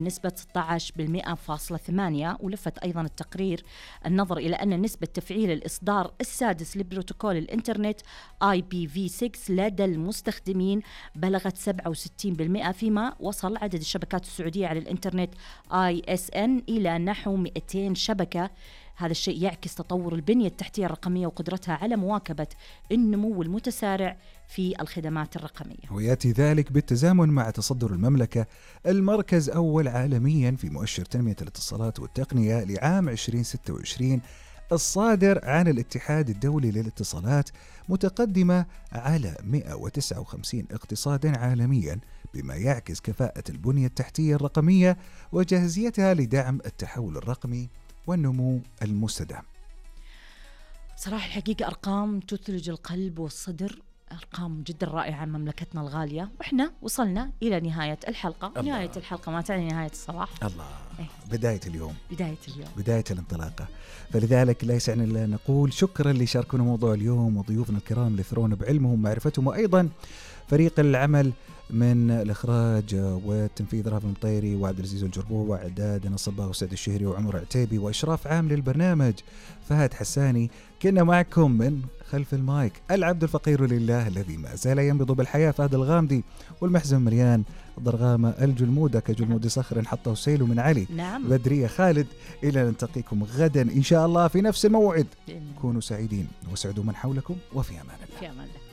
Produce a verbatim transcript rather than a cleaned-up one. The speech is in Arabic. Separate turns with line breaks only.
نسبة ستة عشر بالمئة فاصلة ثمانية. ولفت أيضا التقرير النظر إلى أن نسبة تفعيل الإصدار السادس لبروتوكول الإنترنت آي بي في ستة لدى المستخدمين بلغت سبعة وستين بالمئة، فيما وصل عدد الشبكات السعودية على الإنترنت آي إس إن إلى نحو مئتين شبكة. هذا الشيء يعكس تطور البنية التحتية الرقمية وقدرتها على مواكبة النمو المتسارع في الخدمات الرقمية.
ويأتي ذلك بالتزامن مع تصدر المملكة المركز أول عالميا في مؤشر تنمية الاتصالات والتقنية لعام عشرين ستة وعشرين الصادر عن الاتحاد الدولي للاتصالات، متقدمة على مئة وتسعة وخمسين اقتصادا عالميا، بما يعكس كفاءة البنية التحتية الرقمية وجاهزيتها لدعم التحول الرقمي والنمو المستدام.
صراحة الحقيقة أرقام تثلج القلب والصدر، أرقام جدا رائعة من مملكتنا الغالية. وإحنا وصلنا إلى نهاية الحلقة. الله. نهاية الحلقة ما تعني نهاية الصباح.
الله.
إيه؟
بداية اليوم،
بداية اليوم،
بداية الانطلاقة. فلذلك لا يسعنا إلا نقول شكرا اللي شاركونا موضوع اليوم وضيوفنا الكرام اللي ثرونا بعلمهم ومعرفتهم، وأيضا فريق العمل من الإخراج والتنفيذ رافع المطيري وعبد العزيز الجربوع، وإعداد أنا الصباغ وسعد الشهري وعمر عتيبي، وإشراف عام للبرنامج فهد حساني. كنا معكم من خلف المايك العبد الفقير لله الذي ما زال ينبض بالحياة فهد الغامدي، والمحزن مريان الضرغامة الجلمودة كجلمود صخر حطه سيل من علي.
نعم.
بدرية خالد. إلى نلتقيكم غدا إن شاء الله في نفس الموعد. كونوا سعيدين وسعدوا من حولكم، وفي أمان الله.
في أمان الله.